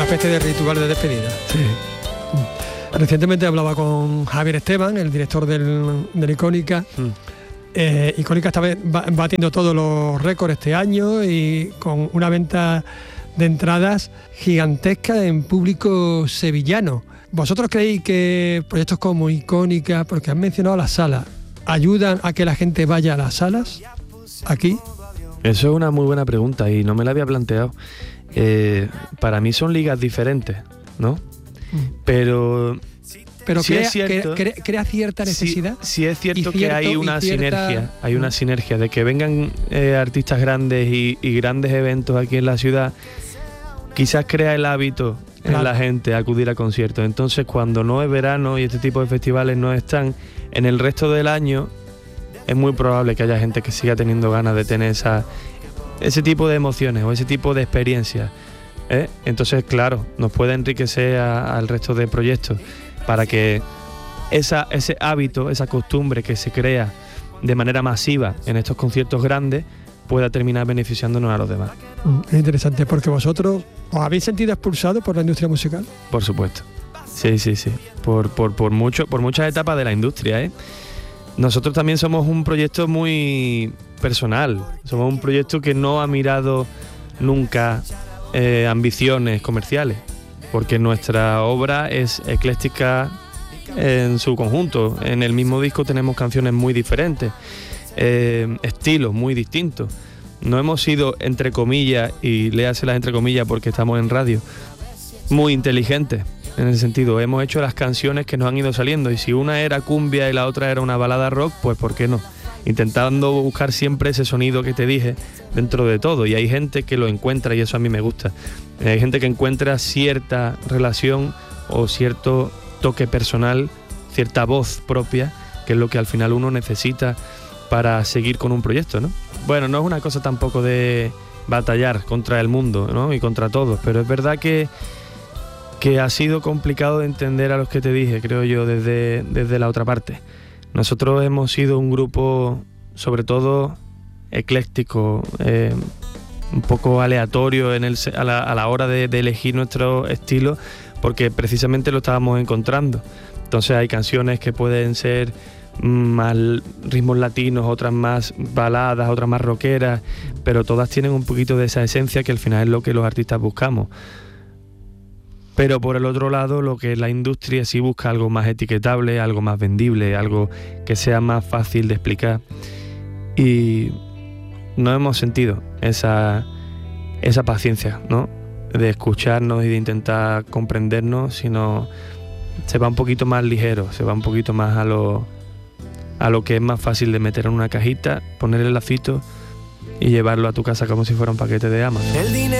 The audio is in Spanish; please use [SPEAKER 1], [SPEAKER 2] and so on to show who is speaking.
[SPEAKER 1] especie de ritual de despedida.
[SPEAKER 2] Sí.
[SPEAKER 1] Recientemente hablaba con Javier Esteban, el director de Icónica. Icónica está batiendo todos los récords este año y con una venta de entradas gigantesca en público sevillano. ¿Vosotros creéis que proyectos como Icónica, porque han mencionado las salas, ayudan a que la gente vaya a las salas aquí?
[SPEAKER 2] Eso es una muy buena pregunta y no me la había planteado. Para mí son ligas diferentes, ¿no? Pero sí
[SPEAKER 1] crea,
[SPEAKER 2] es cierto,
[SPEAKER 1] crea cierta necesidad.
[SPEAKER 2] Sí es cierto que hay una sinergia, una sinergia de que vengan artistas grandes y grandes eventos aquí en la ciudad. Quizás crea el hábito en la gente a acudir a conciertos. Entonces, cuando no es verano y este tipo de festivales no están, en el resto del año es muy probable que haya gente que siga teniendo ganas de tener ese tipo de emociones o ese tipo de experiencias. Entonces, claro, nos puede enriquecer al resto de proyectos para que ese hábito, esa costumbre que se crea de manera masiva en estos conciertos grandes pueda terminar beneficiándonos a los demás.
[SPEAKER 1] Es interesante, porque vosotros os habéis sentido expulsados por la industria musical.
[SPEAKER 2] Por supuesto. Sí. Por muchas etapas de la industria, Nosotros también somos un proyecto muy personal. Somos un proyecto que no ha mirado nunca ambiciones comerciales, porque nuestra obra es ecléctica en su conjunto. En el mismo disco tenemos canciones muy diferentes, estilos muy distintos. No hemos sido, entre comillas, y léaselas entre comillas porque estamos en radio, muy inteligentes en ese sentido. Hemos hecho las canciones que nos han ido saliendo, y si una era cumbia y la otra era una balada rock, pues ¿por qué no? Intentando buscar siempre ese sonido que te dije dentro de todo, y hay gente que lo encuentra y eso a mí me gusta. Hay gente que encuentra cierta relación o cierto toque personal, cierta voz propia, que es lo que al final uno necesita para seguir con un proyecto, ¿no? Bueno, no es una cosa tampoco de batallar contra el mundo, ¿no? Y contra todos, pero es verdad que ha sido complicado de entender a los que te dije, creo yo, desde la otra parte. Nosotros hemos sido un grupo, sobre todo, ecléctico, un poco aleatorio a la hora de elegir nuestro estilo, porque precisamente lo estábamos encontrando. Entonces hay canciones que pueden ser más ritmos latinos, otras más baladas, otras más rockeras, pero todas tienen un poquito de esa esencia que al final es lo que los artistas buscamos. Pero por el otro lado, lo que la industria sí busca algo más etiquetable, algo más vendible, algo que sea más fácil de explicar. Y no hemos sentido esa paciencia, ¿no? De escucharnos y de intentar comprendernos, sino se va un poquito más ligero, se va un poquito más a lo que es más fácil de meter en una cajita, poner el lacito y llevarlo a tu casa como si fuera un paquete de Amazon.